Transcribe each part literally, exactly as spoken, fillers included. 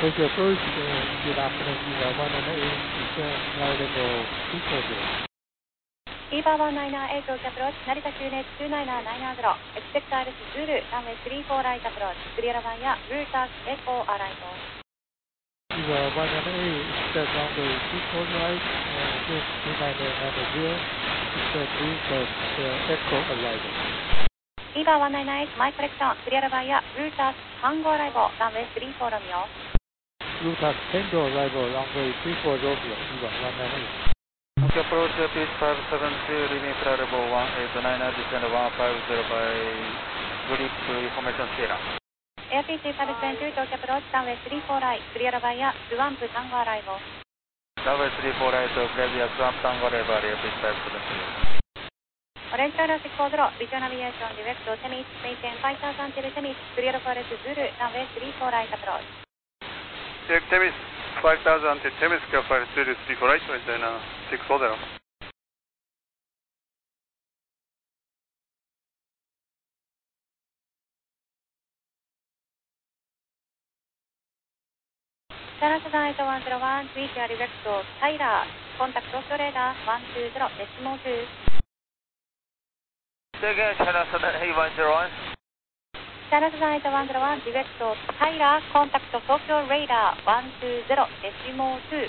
With your approach, uh, good afternoon, Eva one nine eight, descend flight level two four zero. Eva one nine eight, Tokyo approach, Narita Q N H two nine nine zero, expect Iris Zulu, runway three four right approach, clear via Route Echo arrival. Eva one nine eight, expect runway three four right, uh, group two nine nine zero, expect Route uh, Echo arrival. Eva one nine eight, my correction, clear via Route Tango arrival, runway three four Romeo. Route Tango arrival, runway three four Romeo, Eva one nine eight. Tokyo approach, pitch five seven two, leaving flight level one eight nine, descend one five zero by grip information Sierra. Air P C five seven two, Tokyo approach, runway three four right, clear via Swamp Tango arrival. Runway three four right, clear via Swamp Tango arrival, Air Pitch five seven two. Orange Radar six four zero, Vision Aviation, direct to Temis, maintain five thousand till Temis, clear for Zulu, runway three four right approach. Direct Temis, five thousand till Temis, clear for Zulu, three four right, maintain six four zero. Channel eight one zero one, reach your direct to Tyler, contact Tokyo radar one two zero, decimal two. Say again, Channel eight one zero one. Channel eight one zero one, direct to Tyler, contact Tokyo radar one two zero, decimal two.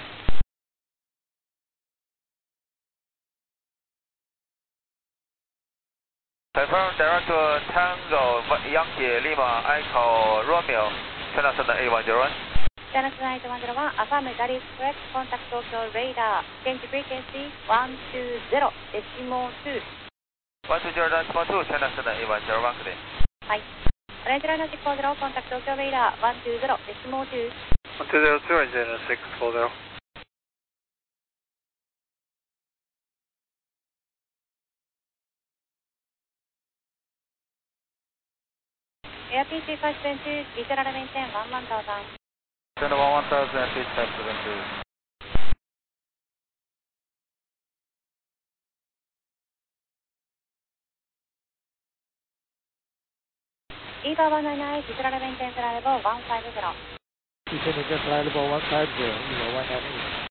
Confirm direct to Tango, Yankee, Lima, Echo, Romeo, Channel eight one zero one. Channel eight one zero one, affirm that is correct, contact Tokyo radar, change frequency one two zero, decimal two. one two zero, decimal two, Channel eight one zero one くで。 はい。Orange Radar six four zero, contact Tokyo radar one two zero, decimal two. one two zero two, Orange Radar six four zero. Air P C five seven two, visual maintain one one thousand. Send one one thousand, pitch five seven two. Eva one nine eight, visual maintain flight level one five zero. Descend flight level one five zero, Eva one nine eight.